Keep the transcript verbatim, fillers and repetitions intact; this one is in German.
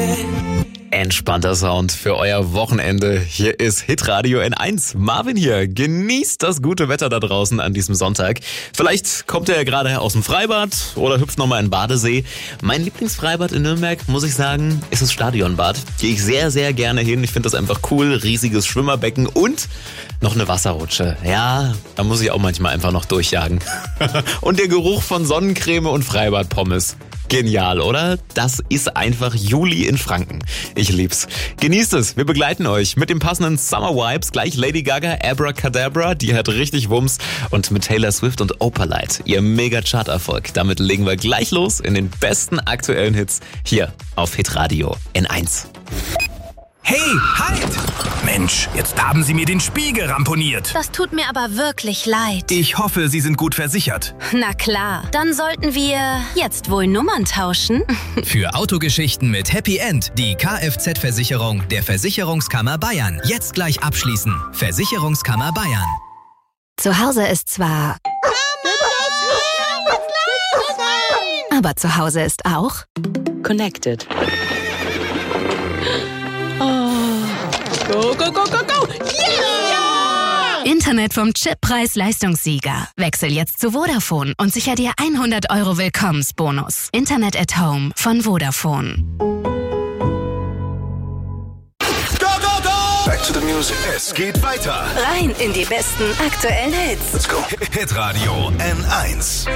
Entspannter Sound für euer Wochenende. Hier ist Hitradio N eins. Marvin hier. Genießt das gute Wetter da draußen an diesem Sonntag. Vielleicht kommt ihr ja gerade aus dem Freibad oder hüpft nochmal in den Badesee. Mein Lieblingsfreibad in Nürnberg, muss ich sagen, ist das Stadionbad. Gehe ich sehr, sehr gerne hin. Ich finde das einfach cool. Riesiges Schwimmerbecken und noch eine Wasserrutsche. Ja, da muss ich auch manchmal einfach noch durchjagen. Und der Geruch von Sonnencreme und Freibadpommes. Genial, oder? Das ist einfach Juli in Franken. Ich lieb's. Genießt es. Wir begleiten euch mit den passenden Summer Vibes. Gleich Lady Gaga, Abracadabra, die hat richtig Wumms. Und mit Taylor Swift und Opalite, ihr Mega-Chart-Erfolg. Damit legen wir gleich los in den besten aktuellen Hits hier auf Hitradio N eins. Hey, halt! Mensch, jetzt haben Sie mir den Spiegel ramponiert. Das tut mir aber wirklich leid. Ich hoffe, Sie sind gut versichert. Na klar, dann sollten wir jetzt wohl Nummern tauschen. Für Autogeschichten mit Happy End die Kfz-Versicherung der Versicherungskammer Bayern. Jetzt gleich abschließen. Versicherungskammer Bayern. Zu Hause ist zwar... Aber zu Hause ist auch... Connected. Go, go, go, go, go! Yeah! Internet vom Chip-Preis-Leistungssieger. Wechsel jetzt zu Vodafone und sicher dir hundert Euro Willkommensbonus. Internet at Home von Vodafone. Go, go, go! Back to the music. Es geht weiter. Rein in die besten aktuellen Hits. Let's go. Hitradio N eins.